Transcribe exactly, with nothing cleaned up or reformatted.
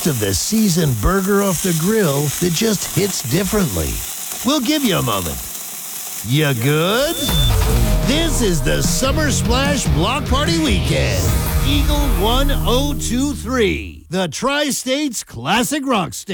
taste of the seasoned burger off the grill that just hits differently. We'll give you a moment. You good? This is the Summer Splash Block Party Weekend. Eagle one oh two three, the Tri-States Classic Rock Station.